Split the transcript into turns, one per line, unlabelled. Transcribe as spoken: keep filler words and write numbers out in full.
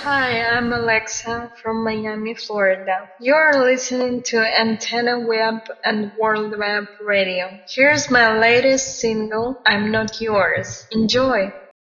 Hi, I'm Alexa from Miami, Florida. You're listening to Antenna Web and World Web Radio. Here's my latest single, I'm Not Yours. Enjoy!